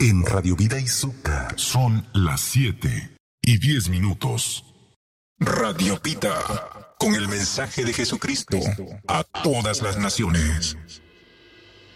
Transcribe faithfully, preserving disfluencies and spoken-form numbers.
En Radio Vida Izuka son las siete y diez minutos. Radio Pita, con el mensaje de Jesucristo a todas las naciones.